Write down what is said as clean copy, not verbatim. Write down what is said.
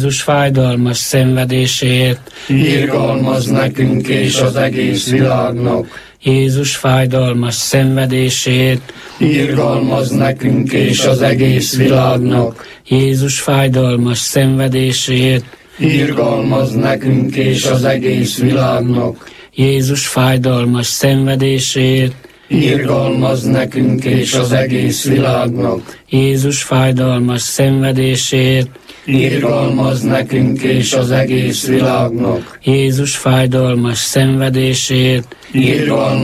Jézus fájdalmas szenvedését, irgalmaz nekünk és az egész világnak. Jézus fájdalmas szenvedését, Irgalmaz nekünk és az egész világnak. Jézus fájdalmas szenvedését, Irgalmaz nekünk és az egész világnak. Jézus fájdalmas szenvedését, Irgalmaz nekünk és az egész világnak. Jézus fájdalmas szenvedését, Irgalmaz nekünk és az egész világnak. Jézus fájdalmas szenvedését, Irgalmaz